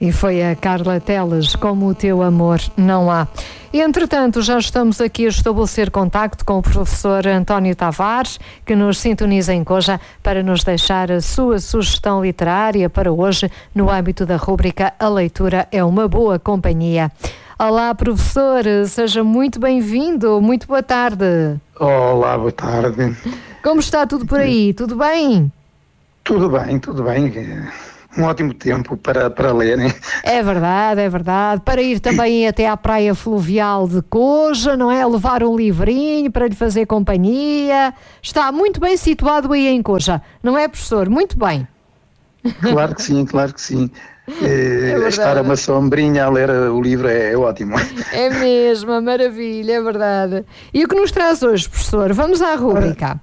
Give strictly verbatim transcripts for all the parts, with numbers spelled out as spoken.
E foi a Carla Teles, Como o Teu Amor Não Há. Entretanto, já estamos aqui a estabelecer contacto com o professor António Tavares, que nos sintoniza em Coja, para nos deixar a sua sugestão literária para hoje, no âmbito da rúbrica A Leitura é uma Boa Companhia. Olá, professor, seja muito bem-vindo, muito boa tarde. Olá, boa tarde. Como está tudo por aí? Tudo bem? Tudo bem, tudo bem. Um ótimo tempo para, para ler, né? É verdade, é verdade. Para ir também até à praia fluvial de Coja, não é? Levar um livrinho para lhe fazer companhia. Está muito bem situado aí em Coja, não é, professor? Muito bem. Claro que sim, claro que sim. É, é estar a uma sombrinha a ler o livro é, é ótimo. É mesmo, maravilha, é verdade. E o que nos traz hoje, professor? Vamos à rúbrica.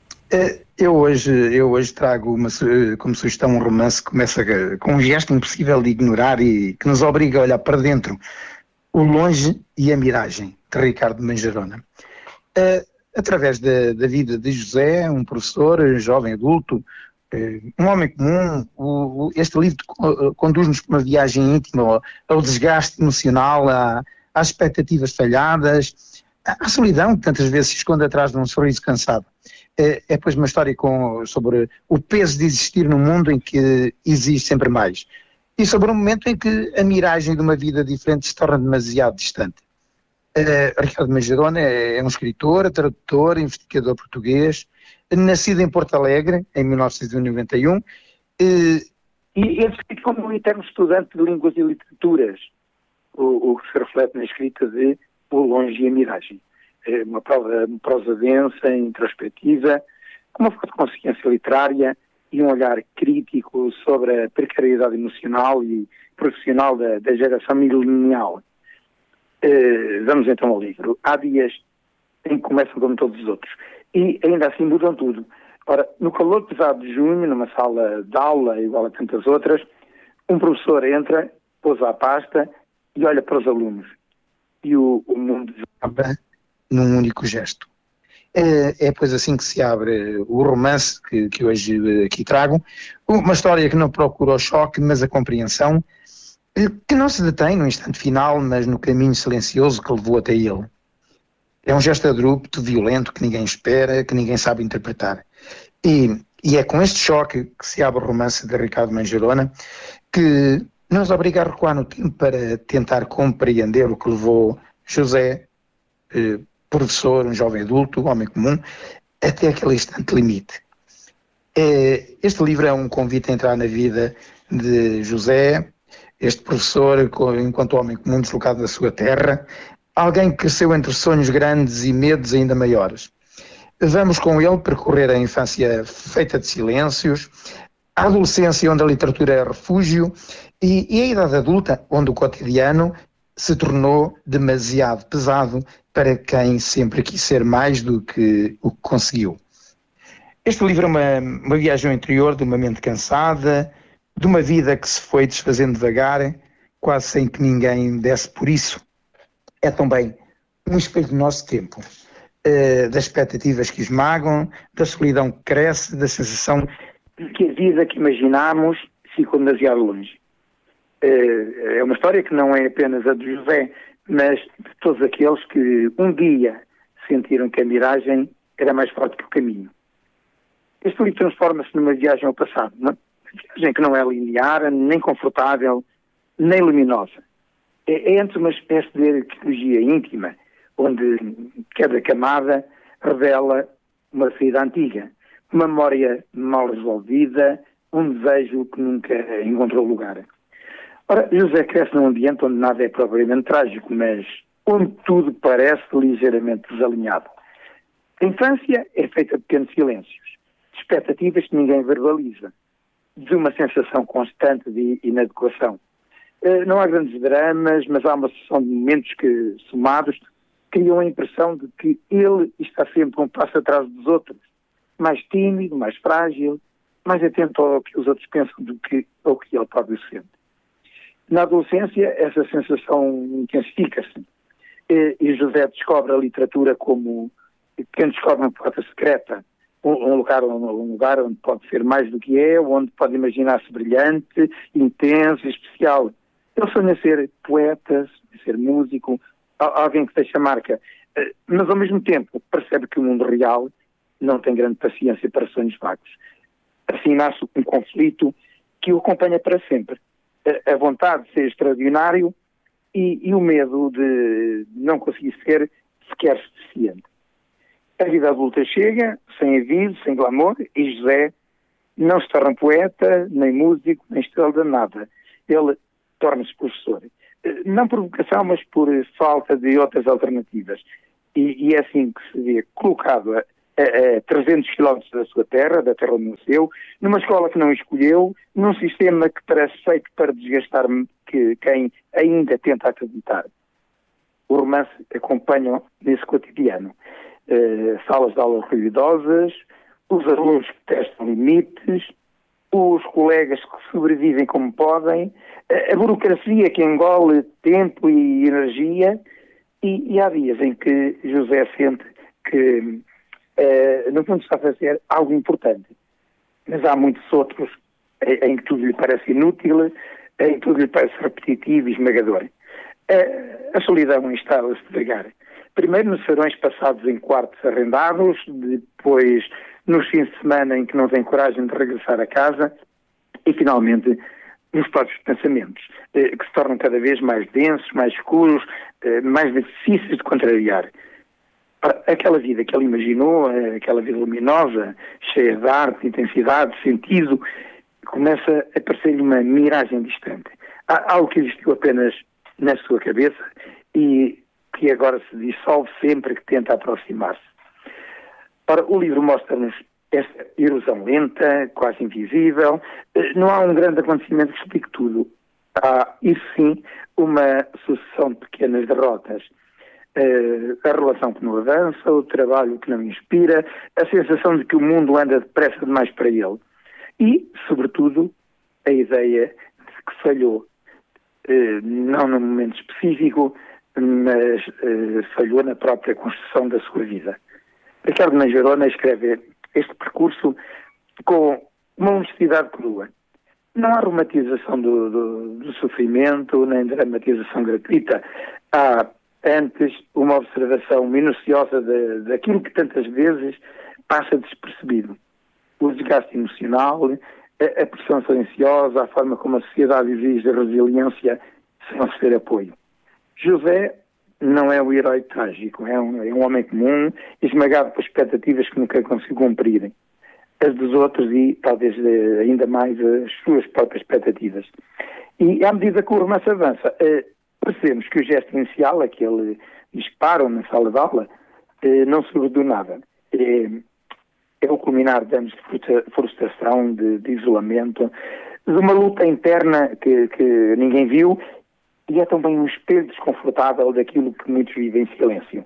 É, Eu hoje, eu hoje trago uma, como sugestão um romance que começa com um gesto impossível de ignorar e que nos obriga a olhar para dentro. O Longe e a Miragem, de Ricardo Mangerona. Uh, através da, da vida de José, um professor, jovem adulto, uh, um homem comum, o, este livro conduz-nos por uma viagem íntima ao, ao desgaste emocional, à, às expectativas falhadas, à solidão que tantas vezes se esconde atrás de um sorriso cansado. É, é pois uma história com, sobre o peso de existir num mundo em que existe sempre mais. E sobre um momento em que a miragem de uma vida diferente se torna demasiado distante. Uh, Ricardo Mangerona é, é um escritor, tradutor, investigador português, nascido em Porto Alegre, em mil novecentos e noventa e um. Uh, e ele escrito como um eterno estudante de línguas e literaturas, o, o que se reflete na escrita de O Longe e a Miragem. Uma prosa, uma prosa densa, introspectiva, com uma forte consciência literária e um olhar crítico sobre a precariedade emocional e profissional da, da geração milenial. Uh, vamos então ao livro. Há dias em que começam como todos os outros e ainda assim mudam tudo. Ora, no calor pesado de junho, numa sala de aula igual a tantas outras, um professor entra, pousa a pasta e olha para os alunos. E o, o mundo desaba num único gesto. É, é pois assim que se abre o romance que, que hoje aqui trago, uma história que não procura o choque, mas a compreensão, que não se detém no instante final, mas no caminho silencioso que levou até ele. É um gesto abrupto, violento, que ninguém espera, que ninguém sabe interpretar. E, e é com este choque que se abre o romance de Ricardo Mangerona, que nos obriga a recuar no tempo para tentar compreender o que levou José, eh, professor, um jovem adulto, um homem comum, até aquele instante limite. Este livro é um convite a entrar na vida de José, este professor, enquanto homem comum deslocado da sua terra, alguém que cresceu entre sonhos grandes e medos ainda maiores. Vamos com ele percorrer a infância feita de silêncios, a adolescência onde a literatura é refúgio e, e a idade adulta onde o cotidiano se tornou demasiado pesado para quem sempre quis ser mais do que o que conseguiu. Este livro é uma, uma viagem ao interior de uma mente cansada, de uma vida que se foi desfazendo devagar, quase sem que ninguém desse por isso. É também um espelho do nosso tempo, uh, das expectativas que esmagam, da solidão que cresce, da sensação de que a vida que imaginámos ficou demasiado longe. Uh, é uma história que não é apenas a de José, mas de todos aqueles que um dia sentiram que a miragem era mais forte que o caminho. Este livro transforma-se numa viagem ao passado, uma viagem que não é linear, nem confortável, nem luminosa. É, é entre uma espécie de arqueologia íntima, onde cada camada revela uma ferida antiga, uma memória mal resolvida, um desejo que nunca encontrou lugar. Ora, José cresce num ambiente onde nada é propriamente trágico, mas onde tudo parece ligeiramente desalinhado. A infância é feita de pequenos silêncios, de expectativas que ninguém verbaliza, de uma sensação constante de inadequação. Uh, não há grandes dramas, mas há uma sucessão de momentos que, somados, criam a impressão de que ele está sempre um passo atrás dos outros, mais tímido, mais frágil, mais atento ao que os outros pensam do que ao que ele próprio sente. Na adolescência, essa sensação intensifica-se. E José descobre a literatura como quem descobre uma porta secreta, um lugar, um lugar onde pode ser mais do que é, onde pode imaginar-se brilhante, intenso e especial. Ele sonha ser poeta, ser músico, alguém que deixa marca, mas ao mesmo tempo percebe que o mundo real não tem grande paciência para sonhos vagos. Assim nasce um conflito que o acompanha para sempre. A vontade de ser extraordinário e, e o medo de não conseguir ser sequer suficiente. A vida adulta chega, sem aviso, sem glamour, e José não se torna poeta, nem músico, nem estrela de nada. Ele torna-se professor. Não por vocação, mas por falta de outras alternativas. E, e é assim que se vê colocado a, a, a trezentos quilómetros da sua terra, da terra onde nasceu, numa escola que não escolheu, num sistema que parece feito para desgastar que, quem ainda tenta acreditar. O romance acompanha nesse cotidiano. Uh, salas de aula ruidosas, os alunos que testam limites, os colegas que sobrevivem como podem, a, a burocracia que engole tempo e energia, e, e há dias em que José sente que, uh, no fundo, está a fazer algo importante. Mas há muitos outros em, em que tudo lhe parece inútil, em que tudo lhe parece repetitivo e esmagador. Uh, a solidão instala-se devagar. Primeiro nos serões passados em quartos arrendados, depois nos fins de semana em que não tem coragem de regressar a casa e, finalmente, nos próprios pensamentos, eh, que se tornam cada vez mais densos, mais escuros, eh, mais difíceis de contrariar. Aquela vida que ele imaginou, aquela vida luminosa, cheia de arte, intensidade, sentido, começa a parecer-lhe uma miragem distante. Há algo que existiu apenas na sua cabeça e que agora se dissolve sempre que tenta aproximar-se. Ora, o livro mostra-nos esta erosão lenta, quase invisível. Não há um grande acontecimento que explique tudo. Há, isso sim, uma sucessão de pequenas derrotas. Uh, a relação que não avança, o trabalho que não inspira, a sensação de que o mundo anda depressa demais para ele. E, sobretudo, a ideia de que falhou. Uh, não num momento específico, mas uh, falhou na própria construção da sua vida. Ricardo Mangerona escreve este percurso com uma honestidade crua. Não há romantização do, do, do sofrimento, nem dramatização gratuita. Há, antes, uma observação minuciosa de, daquilo que tantas vezes passa despercebido. O desgaste emocional, a, a pressão silenciosa, a forma como a sociedade exige a resiliência sem oferecer apoio. José não é o herói trágico, é um, é um homem comum, esmagado por expectativas que nunca conseguiu cumprir. As dos outros e, talvez, ainda mais as suas próprias expectativas. E, à medida que o romance avança, eh, percebemos que o gesto inicial, aquele disparo na sala de aula, eh, não surge do nada. É, é o culminar de anos de frustração, de, de isolamento, de uma luta interna que, que ninguém viu. E é também um espelho desconfortável daquilo que muitos vivem em silêncio.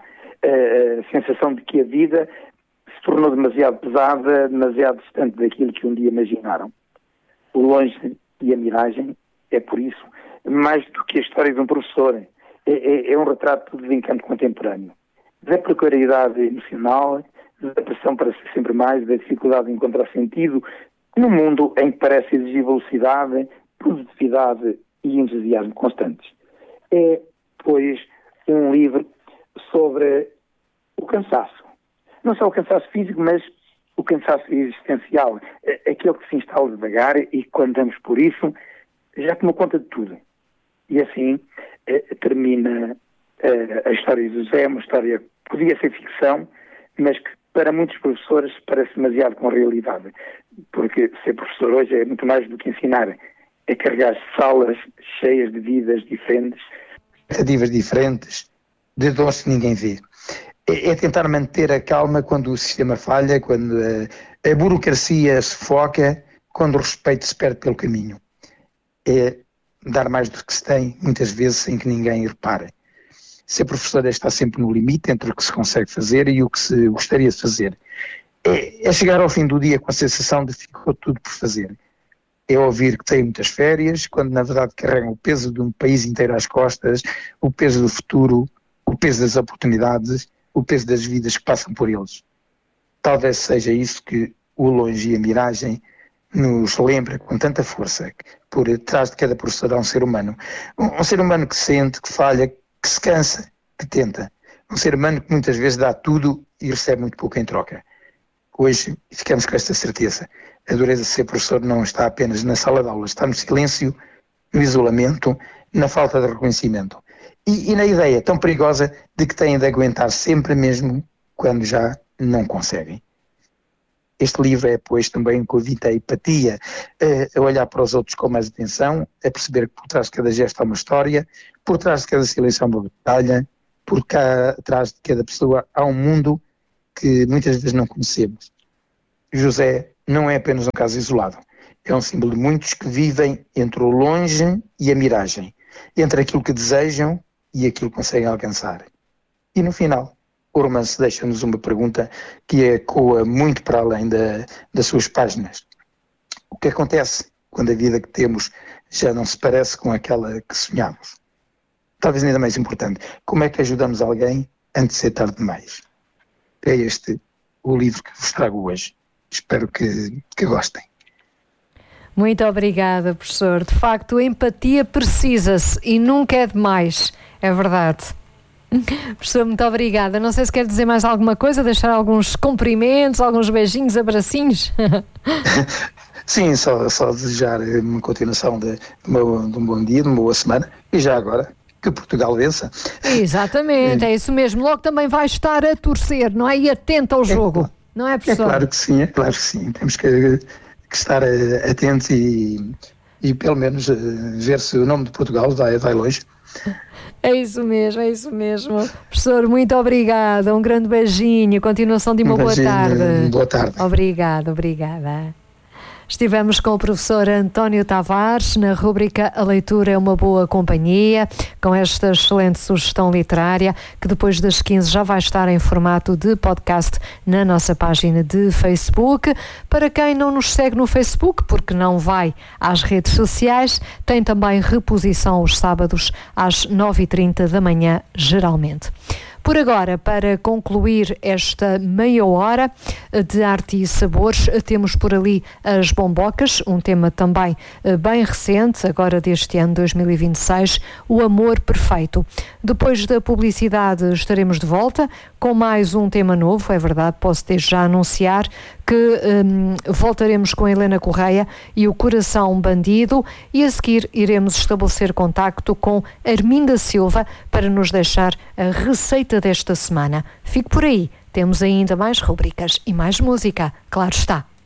A sensação de que a vida se tornou demasiado pesada, demasiado distante daquilo que um dia imaginaram. O longe e a miragem é, por isso, mais do que a história de um professor. É, é, é um retrato de encanto contemporâneo. Da precariedade emocional, da pressão para ser sempre mais, da dificuldade de encontrar sentido, num mundo em que parece exigir velocidade, produtividade e entusiasmo constantes. É, pois, um livro sobre o cansaço. Não só o cansaço físico, mas o cansaço existencial. Aquele que se instala devagar e, quando damos por isso, já tomou conta de tudo. E assim eh, termina eh, a história de José, uma história que podia ser ficção, mas que para muitos professores parece demasiado com a realidade. Porque ser professor hoje é muito mais do que ensinar. É carregar salas cheias de vidas diferentes. Expectativas diferentes, de dores que ninguém vê. É, é tentar manter a calma quando o sistema falha, quando a, a burocracia se foca, quando o respeito se perde pelo caminho. É dar mais do que se tem, muitas vezes sem que ninguém repare. Ser professor é estar sempre no limite entre o que se consegue fazer e o que se gostaria de fazer. É, é chegar ao fim do dia com a sensação de que ficou tudo por fazer. É ouvir que tem muitas férias, quando na verdade carregam o peso de um país inteiro às costas, o peso do futuro, o peso das oportunidades, o peso das vidas que passam por eles. Talvez seja isso que o longe e a miragem nos lembra com tanta força, por trás de cada professor há um ser humano. Um, um ser humano que sente, que falha, que se cansa, que tenta. Um ser humano que muitas vezes dá tudo e recebe muito pouco em troca. Hoje ficamos com esta certeza. A dureza de ser professor não está apenas na sala de aula, está no silêncio, no isolamento, na falta de reconhecimento. E, e na ideia tão perigosa de que têm de aguentar sempre mesmo quando já não conseguem. Este livro é, pois, também um convite à empatia, a olhar para os outros com mais atenção, a perceber que por trás de cada gesto há uma história, por trás de cada silêncio há uma batalha, por cá, trás de cada pessoa há um mundo que muitas vezes não conhecemos. José não é apenas um caso isolado, é um símbolo de muitos que vivem entre o longe e a miragem, entre aquilo que desejam e aquilo que conseguem alcançar. E no final, o romance deixa-nos uma pergunta que ecoa muito para além da, das suas páginas. O que acontece quando a vida que temos já não se parece com aquela que sonhamos? Talvez ainda mais importante, como é que ajudamos alguém antes de ser tarde demais? É este o livro que vos trago hoje. Espero que, que gostem. Muito obrigada, professor. De facto, a empatia precisa-se e nunca é demais. É verdade. Professor, muito obrigada. Não sei se quer dizer mais alguma coisa, deixar alguns cumprimentos, alguns beijinhos, abracinhos. Sim, só, só desejar uma continuação de, de, uma, de um bom dia, de uma boa semana e já agora que Portugal vença. Exatamente, é isso mesmo. Logo também vai estar a torcer, não é? E atento ao jogo, é, não é, professor? É claro que sim, é claro que sim. Temos que, que estar atentos e, e pelo menos ver se o nome de Portugal vai, vai longe. É isso mesmo, é isso mesmo. Professor, muito obrigada. Um grande beijinho. Continuação de uma um boa beijinho, tarde. Boa tarde. Obrigada, obrigada. Estivemos com o professor António Tavares na rúbrica A Leitura é uma Boa Companhia, com esta excelente sugestão literária que depois das quinze já vai estar em formato de podcast na nossa página de Facebook. Para quem não nos segue no Facebook, porque não vai às redes sociais, tem também reposição os sábados às nove e trinta da manhã, geralmente. Por agora, para concluir esta meia hora de arte e sabores, temos por ali as bombocas, um tema também bem recente, agora deste ano dois mil e vinte e seis, o amor perfeito. Depois da publicidade estaremos de volta com mais um tema novo, é verdade, posso desde já anunciar que um, voltaremos com a Helena Correia e o Coração Bandido e a seguir iremos estabelecer contacto com Arminda Silva para nos deixar a receita desta semana. Fique por aí, temos ainda mais rubricas e mais música, claro está.